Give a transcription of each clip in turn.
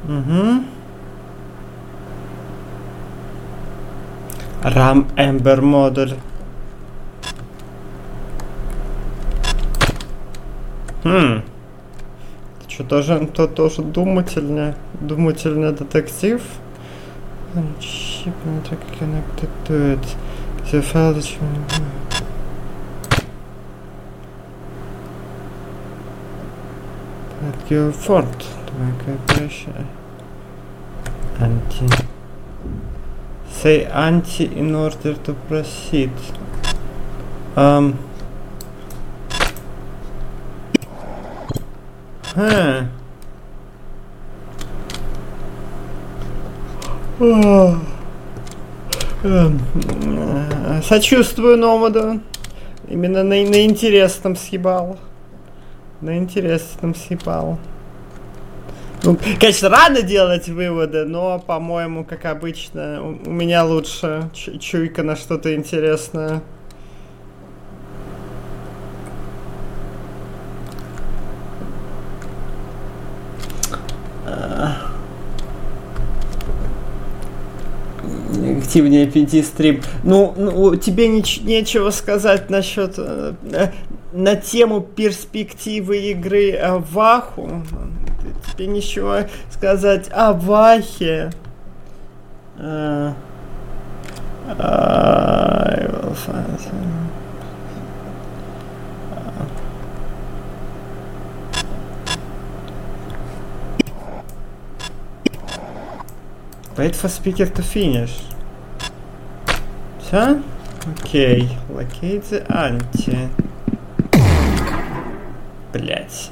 Угу. RAM Ember модуль. Что, тоже думательный детектив? Chip not connected to it. The file that you Ford. Anti. Say anti in order to proceed. Сочувствую Номаду. Именно на интересном съебал. На интересном съебал. Ну, конечно, рано делать выводы, но, по-моему, как обычно, у меня лучше чуйка на что-то интересное. Активнее PD-стрим. Ну, тебе нечего сказать насчет на тему перспективы игры Ваху. Тебе ничего сказать о Вахе. Wait for speaker to finish. Все? Окей. Locate the anti. Блять.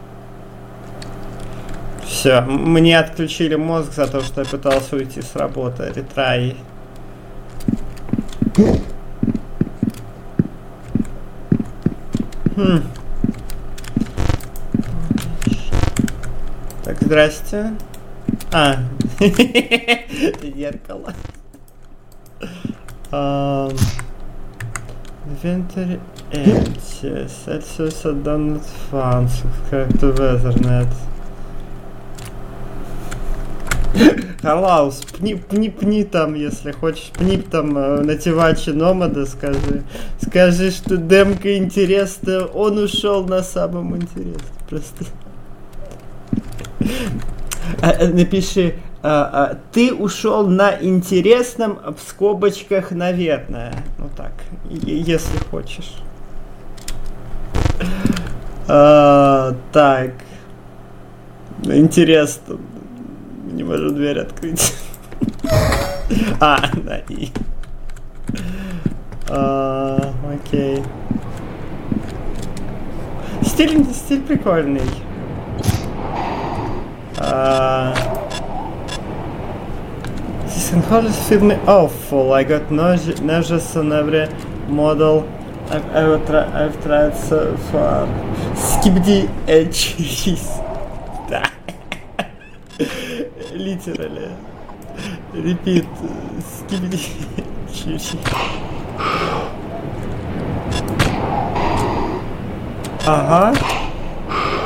Все, мне отключили мозг за то, что я пытался уйти с работы. Ретрай. Так, здрасте. Зеркало. Inventory empty. Celsius Donut Funds. Как-то Ethernet. Халаус, пни там, если хочешь, пни там на Тивачи Номада, скажи, что демка интересная, он ушел на самом интересном, просто. Напиши, ты ушел на интересном, в скобочках, наверное, ну так, если хочешь. Так, интересно. Не могу дверь открыть. Да, и. Окей. Стиль прикольный. This encouraged feel me awful. I got nauseous on every model I've tried so far. Skibidi cheese. Да. Literally. Repeat. Skibidi cheese. Ага.